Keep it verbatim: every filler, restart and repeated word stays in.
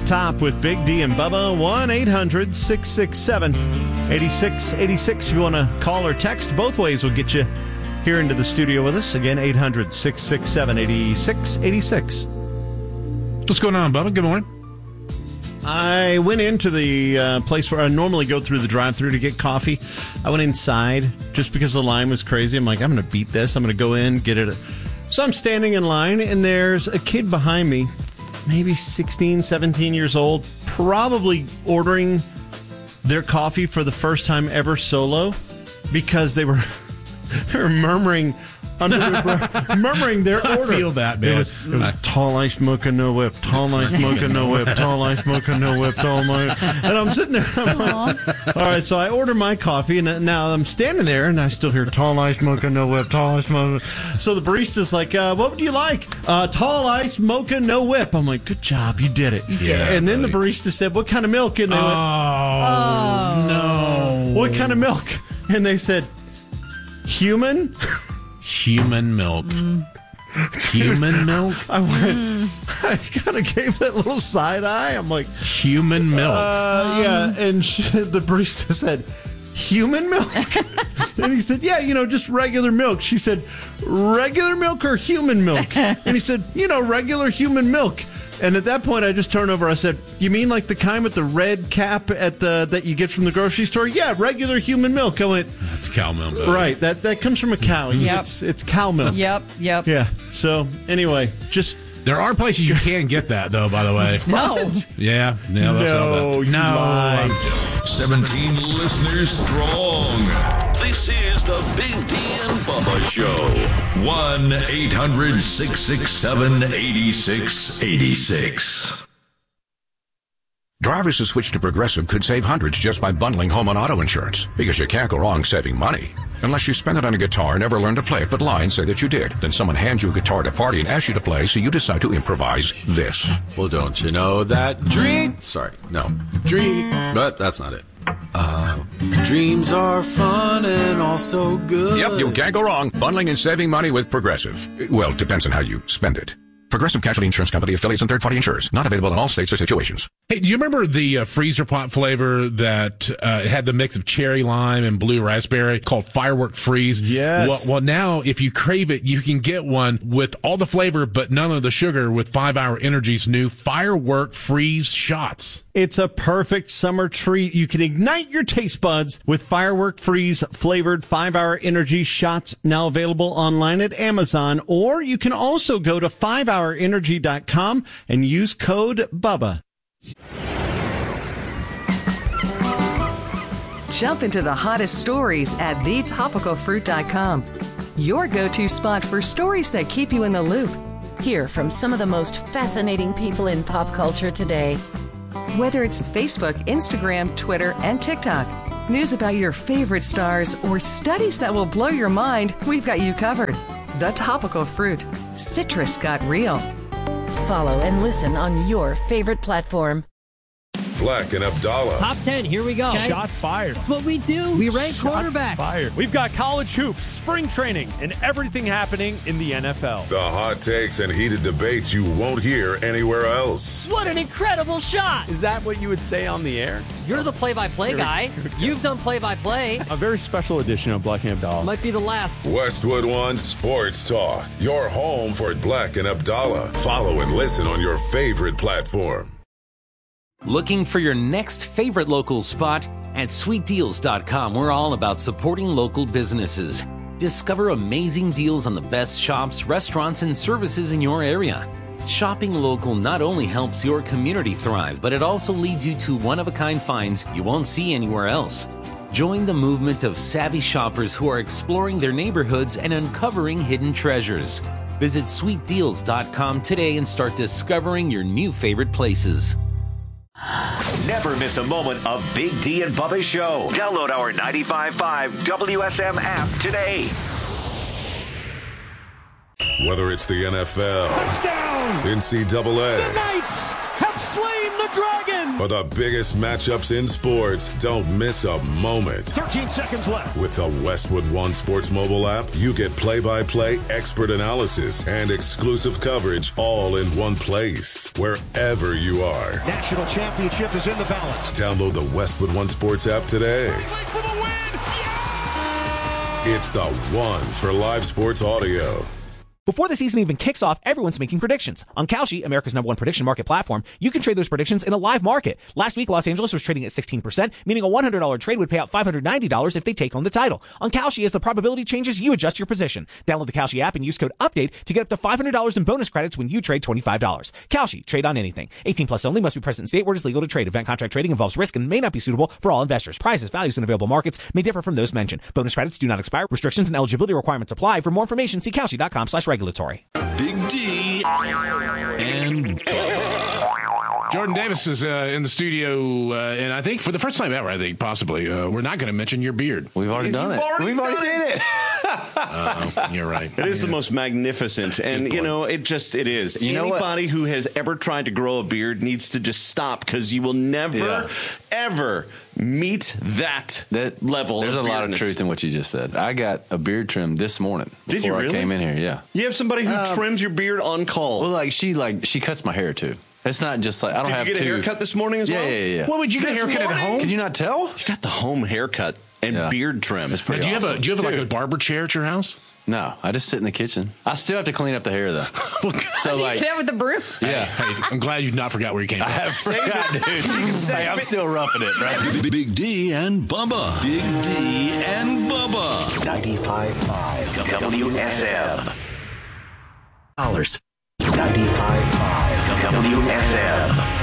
top with Big D and Bubba. one eight hundred six six seven eight six eight six. If you want to call or text, both ways will get you here into the studio with us. Again, eight hundred six six seven eight six eight six. What's going on, Bubba? Good morning. I went into the uh, place where I normally go through the drive-thru to get coffee. I went inside just because the line was crazy. I'm like, I'm going to beat this. I'm going to go in, get it. So I'm standing in line, and there's a kid behind me, maybe sixteen, seventeen years old, probably ordering their coffee for the first time ever solo because they were, they were murmuring under their breath, murmuring their order. I feel that, man. It was, it was tall iced mocha, no whip, tall iced mocha, no whip, tall iced mocha, no whip, tall mocha. And I'm sitting there, I'm like, all right, so I order my coffee, and now I'm standing there, and I still hear tall iced mocha, no whip, tall iced mocha. So the barista's like, uh, what would you like? Uh, tall iced mocha, no whip. I'm like, good job, you did it. You did yeah, it. And then buddy. the barista said, what kind of milk? And they oh, went, oh, no. What kind of milk? And they said, human? Human milk. Mm. Human milk? I went, mm. I kind of gave that little side eye. I'm like, human milk. Uh, um. Yeah. And she, the barista said, human milk? And he said, yeah, you know, just regular milk. She said, regular milk or human milk? And he said, you know, regular human milk. And at that point, I just turned over. I said, you mean like the kind with the red cap at the that you get from the grocery store? Yeah, regular human milk. I went, that's cow milk. Buddy. Right, that that comes from a cow. Yep. It's, it's cow milk. Yep, yep. Yeah, so anyway, just... There are places you can get that, though, by the way. No. Yeah. Yeah, no, no. You lied. seventeen listeners strong. This is the Big D and Bubba Show. one eight hundred six six seven eight six eight six. Drivers who switch to Progressive could save hundreds just by bundling home and auto insurance, because you can't go wrong saving money. Unless you spend it on a guitar and never learn to play it, but lie and say that you did. Then someone hands you a guitar at a party and asks you to play, so you decide to improvise this. Well, don't you know that dream... Sorry, no. Dream... But that's not it. Uh, dreams are fun and also good. Yep, you can't go wrong bundling and saving money with Progressive. Well, depends on how you spend it. Progressive Casualty Insurance Company, affiliates, and third-party insurers. Not available in all states or situations. Hey, do you remember the uh, freezer pop flavor that uh, had the mix of cherry lime and blue raspberry called Firework Freeze? Yes. Well, well, now if you crave it, you can get one with all the flavor but none of the sugar with five hour Energy's new Firework Freeze shots. It's a perfect summer treat. You can ignite your taste buds with Firework Freeze flavored five hour Energy shots, now available online at Amazon, or you can also go to five hour energy dot com and use code BUBBA. Jump into the hottest stories at the topical fruit dot com. Your go-to spot for stories that keep you in the loop. Hear from some of the most fascinating people in pop culture today. Whether it's Facebook, Instagram, Twitter, and TikTok, news about your favorite stars, or studies that will blow your mind, we've got you covered. The Topical Fruit. Citrus got real. Follow and listen on your favorite platform. Black and Abdallah. Top ten, here we go. Okay. Shots fired. That's what we do. We rank Shots quarterbacks. Fired. We've got college hoops, spring training, and everything happening in the N F L. The hot takes and heated debates you won't hear anywhere else. What an incredible shot. Is that what you would say on the air? You're the play-by-play guy. You've done play-by-play. A very special edition of Black and Abdallah. Might be the last. Westwood One Sports Talk. Your home for Black and Abdallah. Follow and listen on your favorite platform. Looking for your next favorite local spot? At sweet deals dot com, we're all about supporting local businesses. Discover amazing deals on the best shops, restaurants, and services in your area. Shopping local not only helps your community thrive, but it also leads you to one-of-a-kind finds you won't see anywhere else. Join the movement of savvy shoppers who are exploring their neighborhoods and uncovering hidden treasures. Visit sweet deals dot com today and start discovering your new favorite places. Never miss a moment of Big D and Bubba's show. Download our ninety-five point five W S M app today. Whether it's the N F L, touchdown, N C double A, the Knights have slain the Dragon! For the biggest matchups in sports, don't miss a moment. thirteen seconds left. With the Westwood One Sports mobile app, you get play-by-play expert analysis and exclusive coverage all in one place, wherever you are. National championship is in the balance. Download the Westwood One Sports app today. For the win! It's the one for live sports audio. Before the season even kicks off, everyone's making predictions. On Kalshi, America's number one prediction market platform, you can trade those predictions in a live market. Last week, Los Angeles was trading at sixteen percent, meaning a one hundred dollars trade would pay out five hundred ninety dollars if they take home the title. On Kalshi, as the probability changes, you adjust your position. Download the Kalshi app and use code UPDATE to get up to five hundred dollars in bonus credits when you trade twenty-five dollars. Kalshi, trade on anything. eighteen plus only, must be present in state where it is legal to trade. Event contract trading involves risk and may not be suitable for all investors. Prices, values, and available markets may differ from those mentioned. Bonus credits do not expire. Restrictions and eligibility requirements apply. For more information, see Kalshi.com slash regulatory. Big D and Jordan Davis is uh, in the studio, uh, and I think for the first time ever, I think possibly, uh, we're not going to mention your beard. We've already done it. Already We've already done did it. Uh, you're right. It is the most magnificent, and you know, it just it is. You know Anybody who has ever tried to grow a beard needs to just stop, because you will never, Yeah. ever meet that, That level. There's of a lot of beardness. truth in what you just said. I got a beard trim this morning. Did you before really? I came in here, yeah. You have somebody who Um, trims your beard on call. Well, like she like she cuts my hair too. It's not just like I don't Did have you get two. a haircut this morning as yeah, well? Yeah, yeah, yeah. What would you get a This haircut at morning? home? Can you not tell? You got the home haircut and Yeah. beard trim. It's Now, pretty do you have a awesome. do you have like a Dude. barber chair at your house? No, I just sit in the kitchen. I still have to clean up the hair though. So like, Get out with the broom. yeah. Hey, I'm glad you not forgot where you came from. I have forgot, dude. Hey, I'm still roughing it, right? Big D and Bubba. Big D and Bubba. ninety-five point five W S M. Dollars. ninety-five point five W S M.